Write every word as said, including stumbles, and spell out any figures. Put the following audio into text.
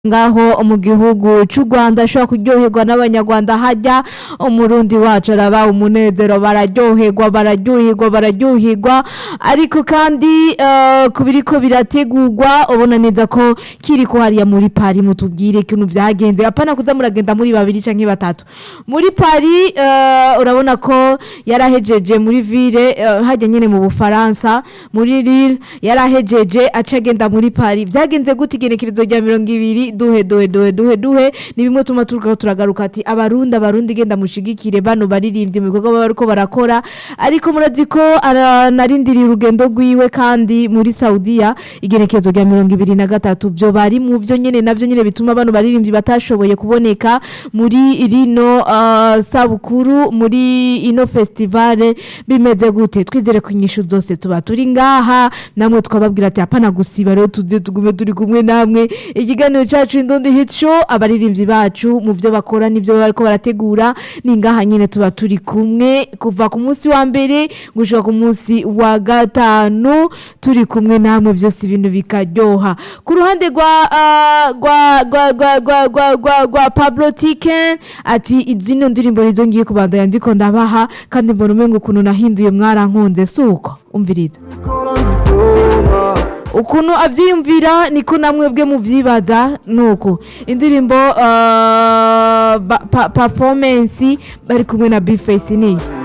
ngaho mu gihugu cy'u Rwanda ashobora kuryoherwa n'abanyarwanda hajya umurundi wacu araba umunezero bararyoherwa bararyoherwa bararyoherwa ariko kandi uh, kubiriko birategurwa ubona neza ko kiri ko hariya muri Paris mutubwire ikintu vyagenze apana kuza muragenda muri babiri canke batatu muri Paris uh, urabona ko yarahejeje muri ville uh, hajya nyene mu Bufaransa muri Lille yarahejeje acagenda muri Paris vyagenze gute igenekerezo rya mirongo ibiri duhe duhe duhe duhe duhe ni bimwe tuma turuka turagaruka ati abarundi abarundi genda mushigikire bano baririmbye mu bikorwa bariko barakora ariko murazi ko narindiriye urugendo rwiwe kandi muri Saudiya igenekerezo rya mirongo ibiri na gatatu byo bari mu byo nyene navyo nyene bituma bano baririmbyi batashoboye kuboneka muri rino uh, sabukuru muri ino festival bimeze gute twizere ko inyishu zose tuba turi ngaha namwe twababwira ati apana gusiba rero tuze tugume turi kumwe namwe ikiganiro cyacu Indundi Hit Show abaririmbyi bacu mu byo bakora nivyo bariko barategura ni ngaha nyine tuba turi kumwe kuva ku munsi wa mbere gushika ku munsi wa gatanu turi kumwe namwe byose ibintu bikaryoha ku ruhande rwa rwa rwa rwa rwa rwa rwa Pablo Tiken ati izino ndirimbo nizo ngiye kubandanya ndiko ndabaha kandi mbona umengo ukuntu nahinduye mwarankunze suko umviriza ukuntu avyiyumvira niko namwe bwe muvyibaza nuko indirimbo uh, pa performance bari kumwe na Bface ni